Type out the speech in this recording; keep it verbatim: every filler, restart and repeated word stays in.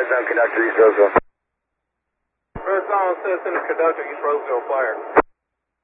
Arizona conductor, East Roseville. Arizona, citizen conductor, East Roseville, fire.